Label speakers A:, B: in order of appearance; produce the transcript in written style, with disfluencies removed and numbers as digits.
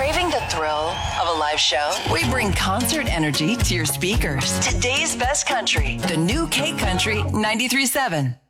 A: Craving the thrill of a live show? We bring concert energy to your speakers. Today's best country, the new K Country 93.7.